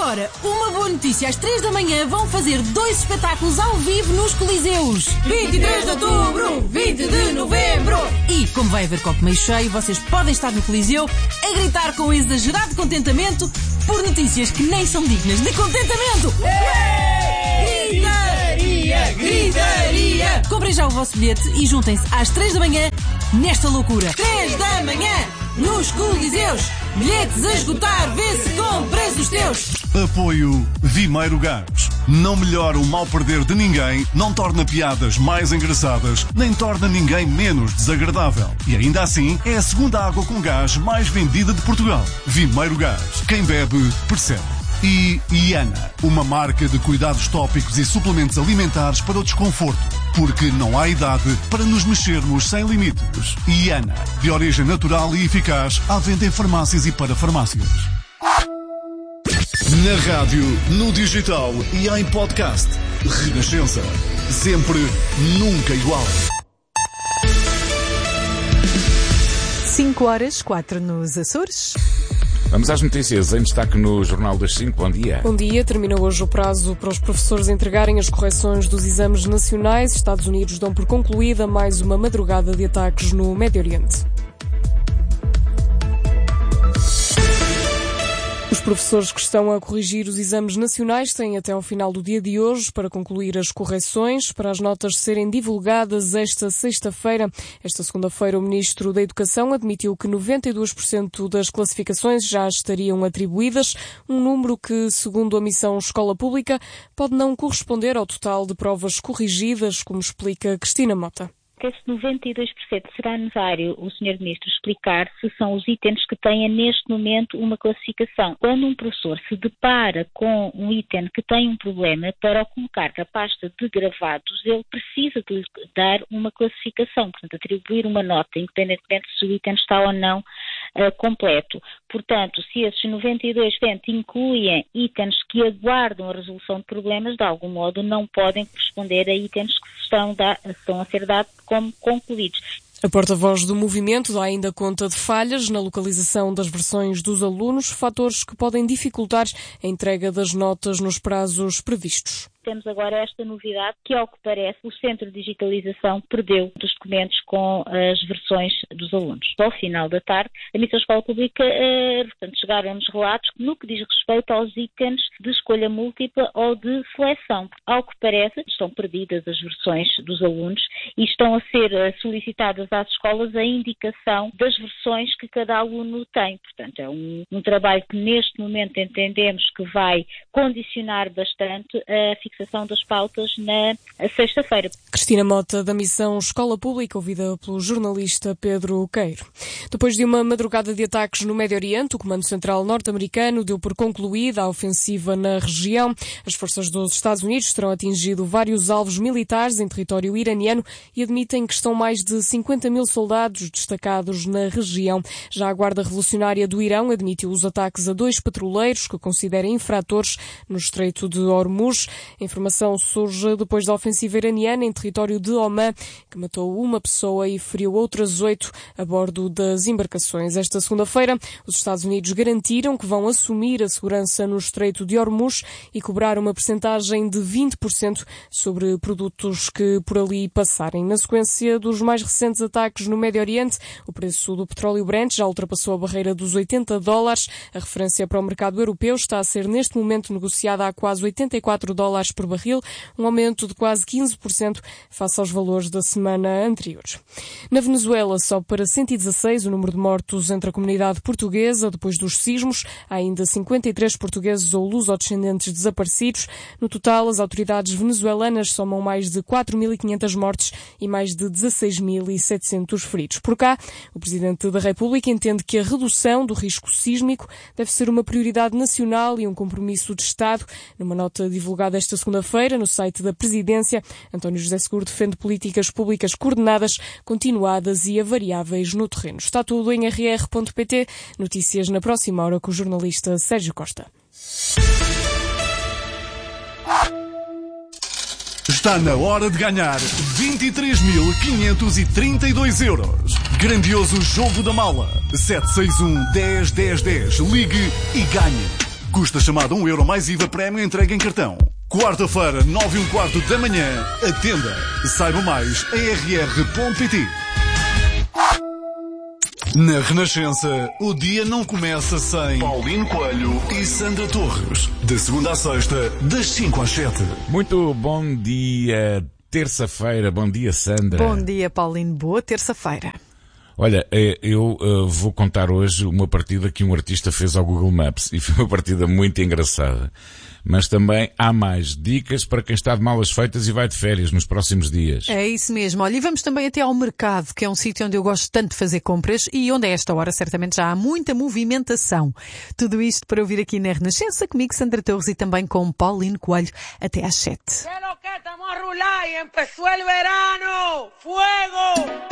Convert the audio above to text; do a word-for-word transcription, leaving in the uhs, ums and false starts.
agora, uma boa notícia. Às três da manhã vão fazer dois espetáculos ao vivo nos Coliseus. vinte e três de outubro, vinte de novembro. E, como vai haver copo meio cheio, vocês podem estar no Coliseu a gritar com exagerado contentamento por notícias que nem são dignas de contentamento. Ei! Gritaria! Gritaria! Comprem já o vosso bilhete e juntem-se às três da manhã nesta loucura. três da manhã, nos Coliseus. Bilhetes a esgotar, vê-se com preços teus. Apoio Vimeiro Gás. Não melhora o mal perder de ninguém, não torna piadas mais engraçadas, nem torna ninguém menos desagradável. E ainda assim, é a segunda água com gás mais vendida de Portugal. Vimeiro Gás. Quem bebe, percebe. E Iana, uma marca de cuidados tópicos e suplementos alimentares para o desconforto. Porque não há idade para nos mexermos sem limites. Iana, de origem natural e eficaz, à venda em farmácias e para farmácias. Na rádio, no digital e em podcast. Renascença. Sempre, nunca igual. cinco horas, quatro nos Açores. Vamos às notícias em destaque no Jornal das cinco. Bom dia. Bom dia. Termina hoje o prazo para os professores entregarem as correções dos exames nacionais. Estados Unidos dão por concluída mais uma madrugada de ataques no Médio Oriente. Os professores que estão a corrigir os exames nacionais têm até ao final do dia de hoje para concluir as correções, para as notas serem divulgadas esta sexta-feira. Esta segunda-feira, o Ministro da Educação admitiu que noventa e dois por cento das classificações já estariam atribuídas, um número que, segundo a missão Escola Pública, pode não corresponder ao total de provas corrigidas, como explica Cristina Mota. Esse noventa e dois por cento será necessário o senhor Ministro explicar se são os itens que têm neste momento uma classificação. Quando um professor se depara com um item que tem um problema, para o colocar na pasta de gravados, ele precisa de lhe dar uma classificação, portanto, atribuir uma nota, independentemente se o item está ou não uh, completo. Portanto, se esses noventa e dois por cento incluem itens que aguardam a resolução de problemas, de algum modo não podem corresponder a itens que estão, da, estão a ser dados como concluídos. A porta-voz do movimento dá ainda conta de falhas na localização das versões dos alunos, fatores que podem dificultar a entrega das notas nos prazos previstos. Temos agora esta novidade que, ao que parece, o Centro de Digitalização perdeu dos documentos com as versões dos alunos. Ao final da tarde, a Missão Escola Pública, eh, portanto, chegaram-nos relatos no que diz respeito aos itens de escolha múltipla ou de seleção. Ao que parece, estão perdidas as versões dos alunos e estão a ser eh, solicitadas às escolas a indicação das versões que cada aluno tem. Portanto, é um, um trabalho que neste momento entendemos que vai condicionar bastante a fixação das pautas na sexta-feira. Cristina Mota, da Missão Escola Pública, ouvida pelo jornalista Pedro Queiro. Depois de uma madrugada de ataques no Médio Oriente, o Comando Central norte-americano deu por concluída a ofensiva na região. As forças dos Estados Unidos terão atingido vários alvos militares em território iraniano e admitem que estão mais de cinquenta mil soldados destacados na região. Já a Guarda Revolucionária do Irão admitiu os ataques a dois petroleiros que considera infratores no Estreito de Hormuz. A informação surge depois da ofensiva iraniana em território de Omã, que matou uma pessoa e feriu outras oito a bordo das embarcações. Esta segunda-feira, os Estados Unidos garantiram que vão assumir a segurança no Estreito de Hormuz e cobrar uma percentagem de vinte por cento sobre produtos que por ali passarem. Na sequência dos mais recentes ataques no Médio Oriente, o preço do petróleo Brent já ultrapassou a barreira dos oitenta dólares. A referência para o mercado europeu está a ser neste momento negociada a quase oitenta e quatro dólares por barril, um aumento de quase quinze por cento face aos valores da semana anterior. Na Venezuela, sobe para cento e dezasseis o número de mortos entre a comunidade portuguesa depois dos sismos. Há ainda cinquenta e três portugueses ou luso-descendentes desaparecidos. No total, as autoridades venezuelanas somam mais de quatro mil e quinhentas mortes e mais de dezasseis mil e setecentos feridos. Por cá, o Presidente da República entende que a redução do risco sísmico deve ser uma prioridade nacional e um compromisso de Estado. Numa nota divulgada esta segunda-feira no site da Presidência, António José Seguro defende políticas públicas coordenadas, continuadas e avariáveis no terreno. Está tudo em r r ponto p t. Notícias na próxima hora com o jornalista Sérgio Costa. Está na hora de ganhar vinte e três mil quinhentos e trinta e dois euros. Grandioso jogo da mala. sete seis um, dez, dez, dez. Ligue e ganhe. Custa chamada um euro mais I V A prémio entregue em cartão. Quarta-feira, nove e um quarto da manhã, atenda. Saiba mais em r r ponto p t. Na Renascença, o dia não começa sem Paulino Coelho e Sandra Torres. De segunda à sexta, das cinco às sete. Muito bom dia, terça-feira. Bom dia, Sandra. Bom dia, Paulino. Boa terça-feira. Olha, eu uh, vou contar hoje uma partida que um artista fez ao Google Maps e foi uma partida muito engraçada. Mas também há mais dicas para quem está de malas feitas e vai de férias nos próximos dias. É isso mesmo. Olha, e vamos também até ao mercado, que é um sítio onde eu gosto tanto de fazer compras e onde a esta hora certamente já há muita movimentação. Tudo isto para ouvir aqui na Renascença, comigo Sandra Torres e também com Paulino Coelho até às sete. ¡Que lo que estamos a rular y empezó el verano! ¡Fuego!